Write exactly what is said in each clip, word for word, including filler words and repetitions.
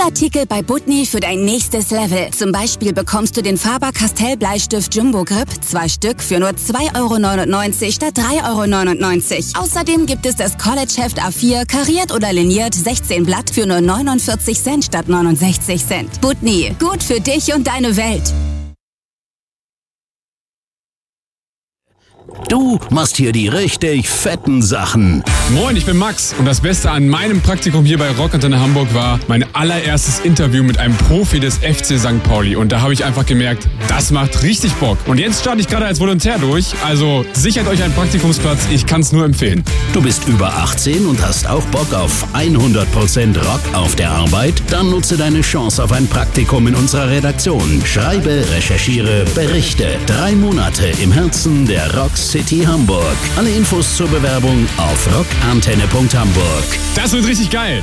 Stillartikel bei Butni für dein nächstes Level. Zum Beispiel bekommst du den Faber-Castell Bleistift Jumbo Grip, zwei Stück für nur zwei Euro neunundneunzig statt drei Euro neunundneunzig. Außerdem gibt es das College-Heft A vier, kariert oder liniert, sechzehn Blatt für nur neunundvierzig Cent statt neunundsechzig Cent. Butni, gut für dich und deine Welt. Du machst hier die richtig fetten Sachen. Moin, ich bin Max und das Beste an meinem Praktikum hier bei Rockantenne Hamburg war mein allererstes Interview mit einem Profi des F C Sankt Pauli. Und da habe ich einfach gemerkt, das macht richtig Bock. Und jetzt starte ich gerade als Volontär durch, also sichert euch einen Praktikumsplatz, ich kann es nur empfehlen. Du bist über achtzehn und hast auch Bock auf hundert Prozent Rock auf der Arbeit? Dann nutze deine Chance auf ein Praktikum in unserer Redaktion. Schreibe, recherchiere, berichte. Drei Monate im Herzen der Rock City Hamburg. Alle Infos zur Bewerbung auf rockantenne punkt hamburg. Das wird richtig geil.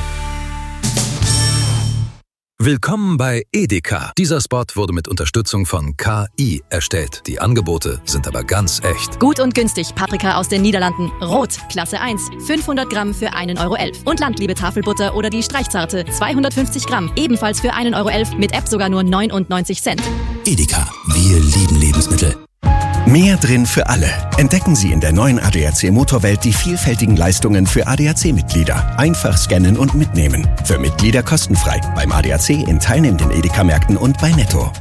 Willkommen bei Edeka. Dieser Spot wurde mit Unterstützung von K I erstellt. Die Angebote sind aber ganz echt. Gut und günstig. Paprika aus den Niederlanden. Rot. Klasse eins. fünfhundert Gramm für einen Euro elf. Und Landliebe Tafelbutter oder die Streichzarte. zweihundertfünfzig Gramm. Ebenfalls für einen Euro elf. Mit App sogar nur neunundneunzig Cent. Edeka. Wir lieben Lebensmittel. Mehr drin für alle. Entdecken Sie in der neuen A D A C Motorwelt die vielfältigen Leistungen für A D A C-Mitglieder. Einfach scannen und mitnehmen. Für Mitglieder kostenfrei. Beim A D A C in teilnehmenden Edeka-Märkten und bei Netto.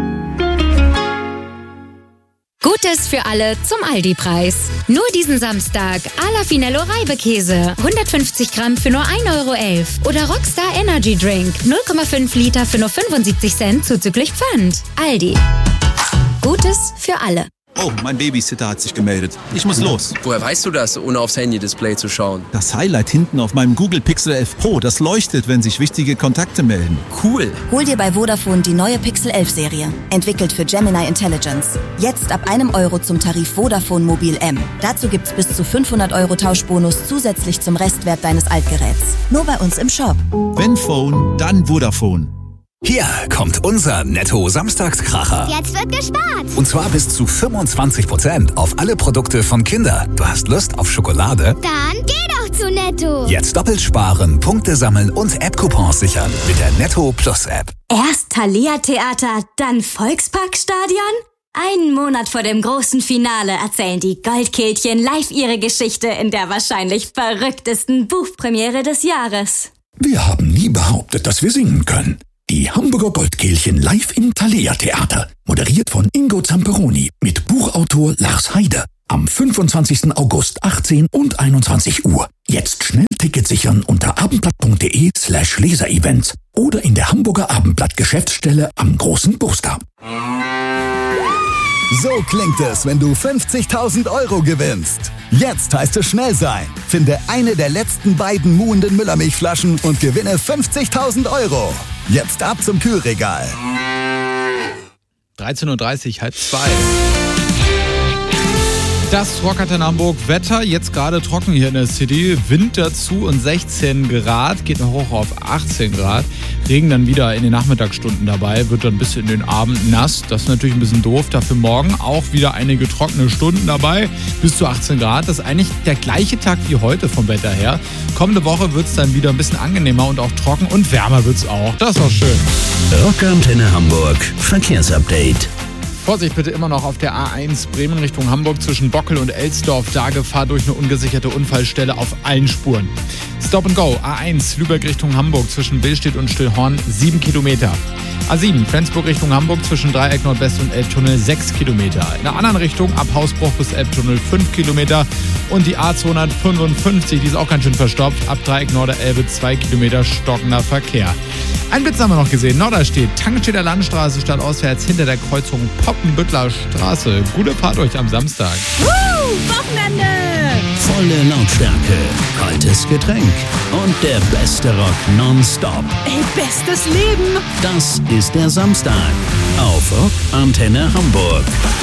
Gutes für alle zum Aldi-Preis. Nur diesen Samstag Ala Finello Reibekäse. hundertfünfzig Gramm für nur ein Euro elf. Oder Rockstar Energy Drink. null Komma fünf Liter für nur fünfundsiebzig Cent zuzüglich Pfand. Aldi. Gutes für alle. Oh, mein Babysitter hat sich gemeldet. Ich muss los. Woher weißt du das, ohne aufs Handy-Display zu schauen? Das Highlight hinten auf meinem Google Pixel elf Pro, das leuchtet, wenn sich wichtige Kontakte melden. Cool. Hol dir bei Vodafone die neue Pixel elf Serie. Entwickelt für Gemini Intelligence. Jetzt ab einem Euro zum Tarif Vodafone Mobil M. Dazu gibt's bis zu fünfhundert Euro Tauschbonus zusätzlich zum Restwert deines Altgeräts. Nur bei uns im Shop. Wenn Phone, dann Vodafone. Hier kommt unser Netto-Samstagskracher. Jetzt wird gespart. Und zwar bis zu fünfundzwanzig Prozent auf alle Produkte von Kinder. Du hast Lust auf Schokolade? Dann geh doch zu Netto. Jetzt doppelt sparen, Punkte sammeln und App-Coupons sichern mit der Netto Plus App. Erst Thalia Theater, dann Volksparkstadion? Einen Monat vor dem großen Finale erzählen die Goldkehlchen live ihre Geschichte in der wahrscheinlich verrücktesten Buchpremiere des Jahres. Wir haben nie behauptet, dass wir singen können. Die Hamburger Goldkehlchen live im Thalia Theater. Moderiert von Ingo Zamperoni mit Buchautor Lars Heider. Am fünfundzwanzigsten August achtzehn und einundzwanzig Uhr. Jetzt schnell Tickets sichern unter abendblatt.de slash Leserevents oder in der Hamburger Abendblatt Geschäftsstelle am Großen Burster. So klingt es, wenn du fünfzigtausend Euro gewinnst. Jetzt heißt es schnell sein. Finde eine der letzten beiden muhenden Müllermilchflaschen und gewinne fünfzigtausend Euro. Jetzt ab zum Kühlregal. dreizehn Uhr dreißig, halb zwei. Das Rockantenne Hamburg Wetter, jetzt gerade trocken hier in der City, Wind dazu und sechzehn Grad, geht noch hoch auf achtzehn Grad. Regen dann wieder in den Nachmittagsstunden dabei, wird dann bis in den Abend nass. Das ist natürlich ein bisschen doof, dafür morgen auch wieder einige trockene Stunden dabei, bis zu achtzehn Grad. Das ist eigentlich der gleiche Tag wie heute vom Wetter her. Kommende Woche wird es dann wieder ein bisschen angenehmer und auch trocken und wärmer wird es auch. Das ist auch schön. Rockantenne Hamburg, Verkehrsupdate. Vorsicht bitte immer noch auf der A eins Bremen Richtung Hamburg zwischen Bockel und Elsdorf. Da Gefahr durch eine ungesicherte Unfallstelle auf allen Spuren. Stop and Go, A eins Lübeck Richtung Hamburg zwischen Billstedt und Stillhorn sieben Kilometer. A sieben Flensburg Richtung Hamburg zwischen Dreieck Nordwest und Elbtunnel sechs Kilometer. In der anderen Richtung ab Hausbruch bis Elbtunnel fünf Kilometer. Und die A zweihundertfünfundfünfzig, die ist auch ganz schön verstopft. Ab Dreieck Norderelbe zwei Kilometer stockender Verkehr. Ein Witz haben wir noch gesehen. Norderstedt, Tanksteder Landstraße statt auswärts hinter der Kreuzung Poppenbüttler Straße. Gute Fahrt euch am Samstag. Woo, Wochenende! Volle Lautstärke, kaltes Getränk und der beste Rock nonstop. Ey, bestes Leben! Das ist der Samstag auf Rockantenne Hamburg.